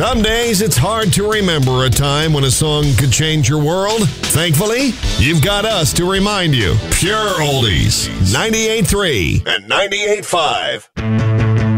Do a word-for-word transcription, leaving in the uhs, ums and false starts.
Some days it's hard to remember a time when a song could change your world. Thankfully, you've got us to remind you. Pure Oldies, ninety-eight point three and ninety-eight point five.